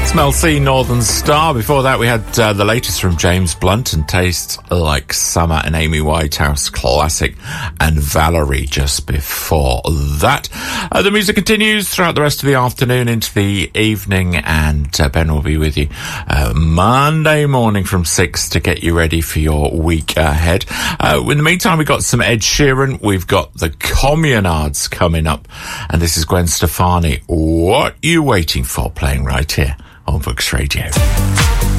Mel C, Northern Star. Before that, we had the latest from James Blunt and Tastes Like Summer, and Amy Whitehouse classic, and Valerie just before that. The music continues throughout the rest of the afternoon into the evening, and Ben will be with you Monday morning from 6 to get you ready for your week ahead. In the meantime, we've got some Ed Sheeran, we've got the Communards coming up, and this is Gwen Stefani. What you waiting for? Playing right here on Books Radio.